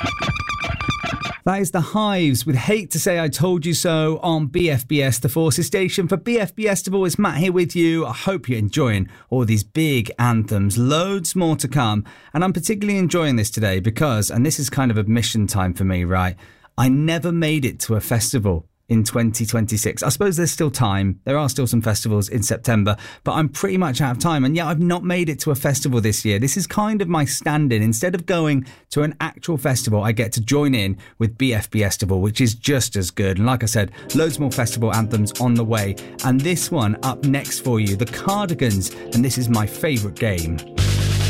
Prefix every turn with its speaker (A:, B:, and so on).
A: That is The Hives with Hate to Say I Told You So on BFBS, the Forces station. For BFBS, it's Matt here with you. I hope you're enjoying all these big anthems. Loads more to come. And I'm particularly enjoying this today because, and this is kind of admission time for me, right? I never made it to a festival in 2026. I suppose there's still time. There are still some festivals in September, but I'm pretty much out of time. And yeah, I've not made it to a festival this year. This is kind of my stand-in. Instead of going to an actual festival, I get to join in with BFBestival, which is just as good. And like I said, loads more festival anthems on the way. And this one up next for you, The Cardigans, and this is my favourite game.